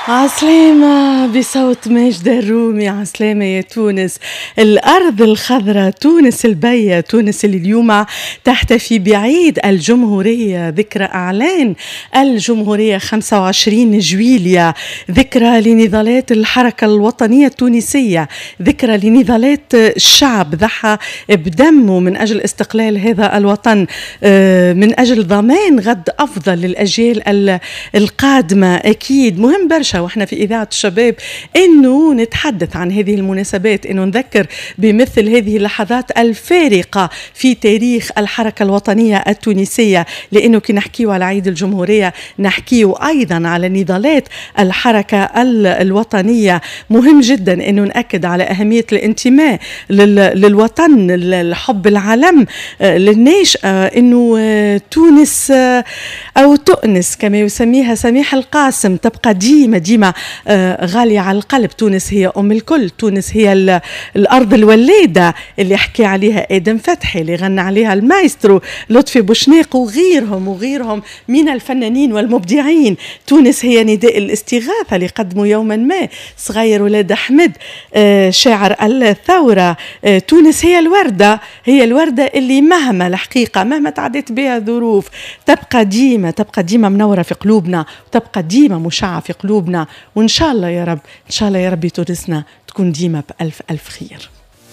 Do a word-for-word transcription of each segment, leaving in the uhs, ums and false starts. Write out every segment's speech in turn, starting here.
عسلامة بصوت ماجد الرومي. عسلامة يا تونس، الأرض الخضراء، تونس البية، تونس اللي اليوم تحتفي بعيد الجمهورية، ذكرى إعلان الجمهورية خمسة وعشرين جويلية، ذكرى لنضالات الحركة الوطنية التونسية، ذكرى لنضالات الشعب ضحى بدمه من أجل استقلال هذا الوطن، من أجل ضمان غد أفضل للأجيال القادمة. أكيد مهم برشا واحنا في إذاعة الشباب إنه نتحدث عن هذه المناسبات، إنه نذكر بمثل هذه اللحظات الفارقة في تاريخ الحركة الوطنية التونسية، لأنه كي نحكيو على عيد الجمهورية نحكيو أيضا على نضالات الحركة الوطنية. مهم جدا إنه نأكد على أهمية الانتماء للوطن، الحب العالم للناشئة، إنه تونس أو تؤنس كما يسميها سميح القاسم تبقى ديما ديما غالية على القلب. تونس هي أم الكل، تونس هي الأرض الوليدة اللي حكي عليها آدم فتحي، اللي غنى عليها المايسترو لطفي بوشناق وغيرهم وغيرهم من الفنانين والمبدعين. تونس هي نداء الاستغاثة اللي قدموا يوما ما صغير ولاد أحمد شاعر الثورة. تونس هي الوردة، هي الوردة اللي مهما الحقيقة مهما تعدت بها ظروف تبقى ديما تبقى ديما منورة في قلوبنا، وتبقى ديما مشعة في قلوبنا. وإن شاء الله يا رب، إن شاء الله يا رب تونسنا تكون ديما بألف ألف خير.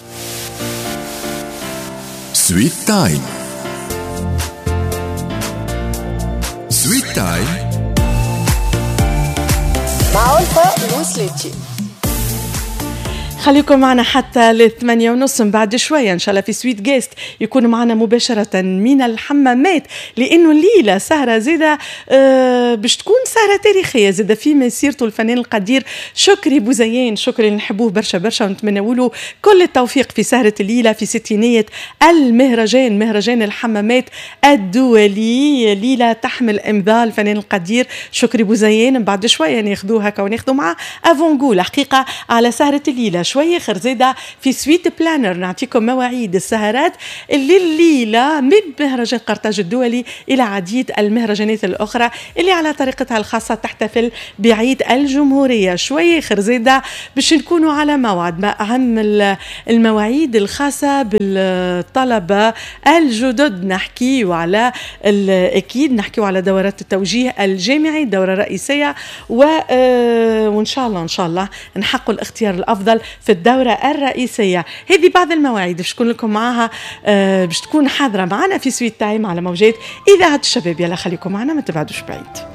سويت تايم، سويت تايم مع ألفا لوسليتشي. خليكم معنا حتى للثمانية ونص. بعد شوية إن شاء الله في سويت جيست يكون معنا مباشرة من الحمامات، لأنه الليلة سهرة زيدة آه باش تكون سهرة تاريخية زيدة في مسيرته الفنان القدير شكري بوزيان. شكري نحبوه برشا برشا ونتمنى له كل التوفيق في سهرة الليلة في ستينية المهرجان، مهرجان الحمامات الدولي. ليلة تحمل إمضاء الفنان القدير شكري بوزيان. بعد شوية ناخذوها وناخذوا معه أفونغول حقيقة على سهرة الليلة. شوية خرزيدة في سويت بلانر نعطيكم مواعيد السهرات اللي الليلة من مهرجان قرطاج الدولي إلى عديد المهرجانات الأخرى اللي على طريقتها الخاصة تحتفل بعيد الجمهورية. شوية خرزيدة باش نكونوا على موعد مع أهم المواعيد الخاصة بالطلبة الجدد. نحكي وعلى أكيد نحكي على دورات التوجيه الجامعي، الدورة الرئيسية، وإن شاء الله إن شاء الله نحقق الاختيار الأفضل في الدورة الرئيسية. هذه بعض المواعيد باش تكون لكم معها باش تكون حاضرة معنا في سويت تايم على موجات إذاعة الشباب. يلا خليكم معنا ما تبعدوش بعيد.